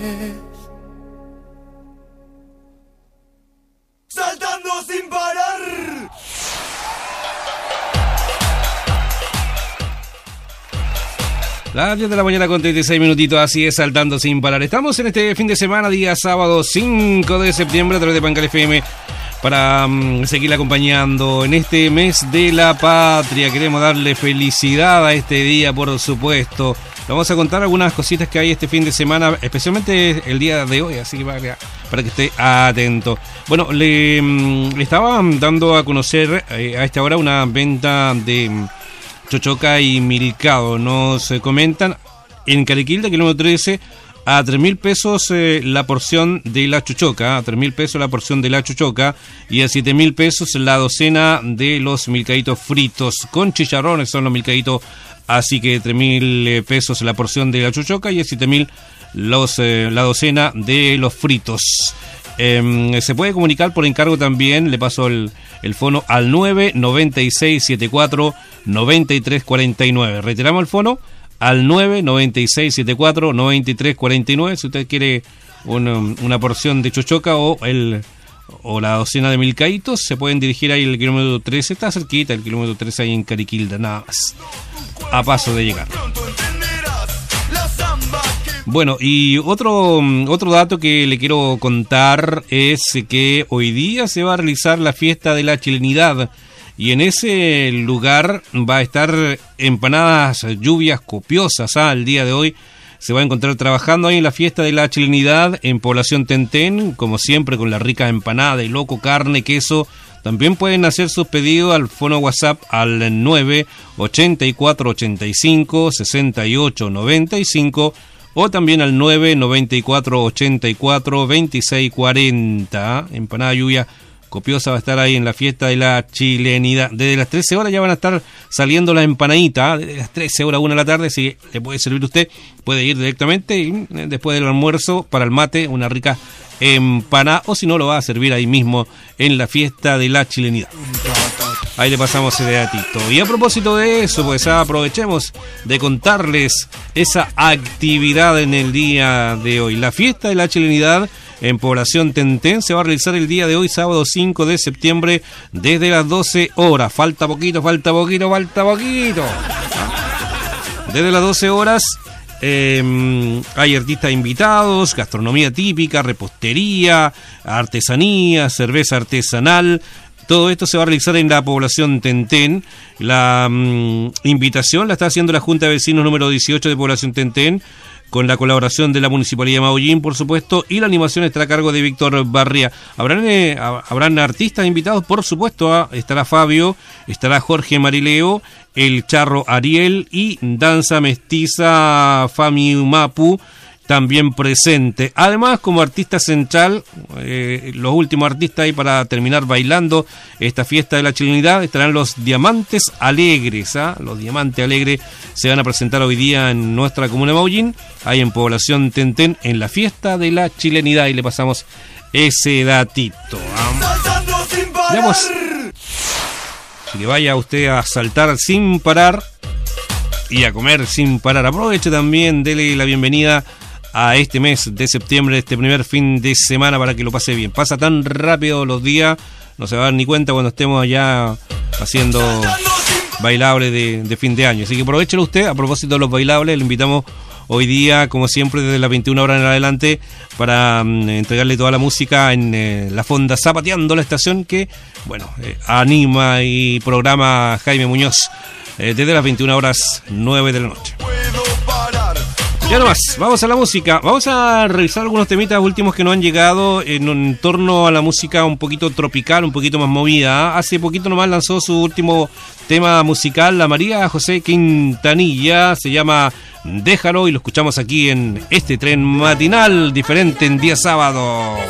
Saltando sin parar. Las 10 de la mañana con 36 minutitos, así es, saltando sin parar. Estamos en este fin de semana, día sábado 5 de septiembre, a través de Pancal FM, para seguir acompañando en este mes de la patria. Queremos darle felicidad a este día, por supuesto. Vamos a contar algunas cositas que hay este fin de semana, especialmente el día de hoy, así que para que esté atento. Bueno, le estaba dando a conocer a esta hora una venta de chochoca y milcao. Nos comentan en Cariquilda, kilómetro 13, a 3.000 pesos la porción de la chochoca, a 3.000 pesos la porción de la chochoca y a 7.000 pesos la docena de los milcaditos fritos con chicharrones, son los milcaditos, así que 3.000 pesos la porción de la chochoca y a 7.000 la docena de los fritos. Se puede comunicar por encargo también, le paso el fono al 996749349. Reiteramos el fono al 996749349. Si usted quiere una porción de chochoca o la docena de milcaditos, se pueden dirigir ahí al kilómetro 13, está cerquita el kilómetro 13 ahí en Cariquilda, nada más, a paso de llegar. Bueno, y otro dato que le quiero contar es que hoy día se va a realizar la fiesta de la chilenidad y en ese lugar va a estar empanadas lluvias copiosas. El día de hoy se va a encontrar trabajando ahí en la fiesta de la chilenidad en Población Tentén, como siempre con la rica empanada de loco, carne, queso. También pueden hacer sus pedidos al fono WhatsApp al 984856895 o también al 994842640. Empanada lluvia copiosa va a estar ahí en la fiesta de la chilenidad. Desde las 13 horas ya van a estar saliendo las empanaditas. Desde las 13 horas, 1 de la tarde, si le puede servir usted, puede ir directamente y después del almuerzo para el mate, una rica empanada, o si no, lo va a servir ahí mismo en la fiesta de la chilenidad. Ahí le pasamos ese datito. Y a propósito de eso, pues aprovechemos de contarles esa actividad en el día de hoy. La fiesta de la chilenidad en Población Tentén se va a realizar el día de hoy, sábado 5 de septiembre, desde las 12 horas. Falta poquito. Desde las 12 horas hay artistas invitados, gastronomía típica, repostería, artesanía, cerveza artesanal. Todo esto se va a realizar en la Población Tentén. La invitación la está haciendo la Junta de Vecinos número 18 de Población Tentén, con la colaboración de la Municipalidad de Maullín, por supuesto, y la animación estará a cargo de Víctor Barría. Habrán artistas invitados, por supuesto, estará Fabio, estará Jorge Marileo, el Charro Ariel y Danza Mestiza Fami Mapu, también presente. Además, como artista central, los últimos artistas ahí para terminar bailando esta fiesta de la chilenidad estarán los Diamantes Alegres. Los Diamantes Alegres se van a presentar hoy día en nuestra comuna de Maullín, ahí en Población Tentén, en la fiesta de la chilenidad, y le pasamos ese datito. Veamos. Que vaya usted a saltar sin parar y a comer sin parar. Aproveche también, dele la bienvenida a este mes de septiembre, este primer fin de semana, para que lo pase bien. Pasa tan rápido los días, no se va a dar ni cuenta cuando estemos allá haciendo bailables de fin de año. Así que aprovechelo usted. A propósito de los bailables, le invitamos hoy día, como siempre, desde las 21 horas en adelante, para entregarle toda la música en la Fonda Zapateando la Estación, que, bueno, anima y programa Jaime Muñoz, desde las 21 horas 9 de la noche. Ya nomás, vamos a la música. Vamos a revisar algunos temitas últimos que nos han llegado en torno a la música un poquito tropical, un poquito más movida. Hace poquito nomás lanzó su último tema musical la María José Quintanilla, se llama Déjalo, y lo escuchamos aquí en este tren matinal diferente en día sábado.